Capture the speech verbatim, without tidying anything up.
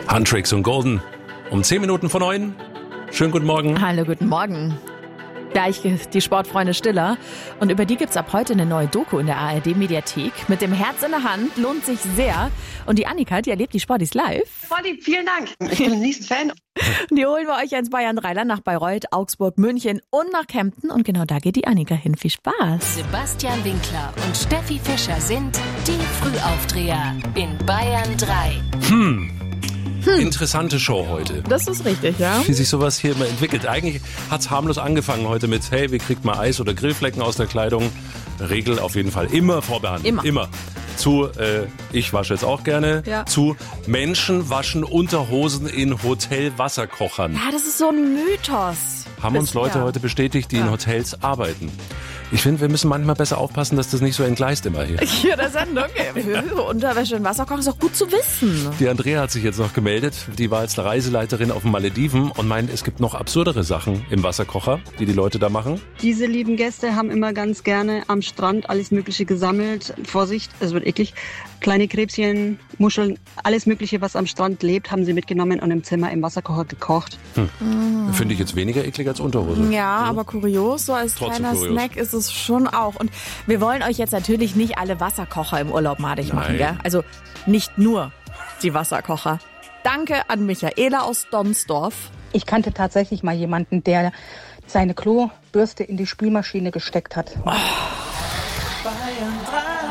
Huntrix und Golden. Um zehn Minuten vor neun. Schönen guten Morgen. Hallo, guten Morgen. Gleich die Sportfreunde Stiller. Und über die gibt's ab heute eine neue Doku in der A R D-Mediathek. Mit dem Herz in der Hand, lohnt sich sehr. Und die Annika, die erlebt die Sportis live. Voll lieb, vielen Dank. Ich bin ein Riesen-Fan. Die holen wir euch ins Bayern drei Land nach Bayreuth, Augsburg, München und nach Kempten. Und genau da geht die Annika hin. Viel Spaß. Sebastian Winkler und Steffi Fischer sind die Frühaufdreher in Bayern drei. Hm. Hm. Interessante Show heute. Das ist richtig, ja. Wie sich sowas hier immer entwickelt. Eigentlich hat's harmlos angefangen heute mit, hey, wie kriegt man Eis oder Grillflecken aus der Kleidung? Regel auf jeden Fall immer vorbehandelt. Immer. Immer. Zu, äh, ich wasche jetzt auch gerne, ja. Zu Menschen waschen Unterhosen in Hotelwasserkochern. Ja, das ist so ein Mythos. Haben uns Leute ja. heute bestätigt, die ja. in Hotels arbeiten. Ich finde, wir müssen manchmal besser aufpassen, dass das nicht so entgleist immer hier. Hier, der Sendung. Unterwäsche in Wasserkochen ist auch gut zu wissen. Die Andrea hat sich jetzt noch gemeldet. Die war jetzt Reiseleiterin auf den Malediven und meint, es gibt noch absurdere Sachen im Wasserkocher, die die Leute da machen. Diese lieben Gäste haben immer ganz gerne am Strand alles Mögliche gesammelt. Vorsicht, es wird eklig. Kleine Krebschen, Muscheln, alles Mögliche, was am Strand lebt, haben sie mitgenommen und im Zimmer im Wasserkocher gekocht. Hm. Mhm. Finde ich jetzt weniger eklig als Unterhose. Ja, ja, aber kurios, so als Trotzdem kleiner kurios. Snack ist es schon auch. Und wir wollen euch jetzt natürlich nicht alle Wasserkocher im Urlaub madig machen, Nein. gell? Also nicht nur die Wasserkocher. Danke an Michaela aus Donsdorf. Ich kannte tatsächlich mal jemanden, der seine Klobürste in die Spülmaschine gesteckt hat. Oh,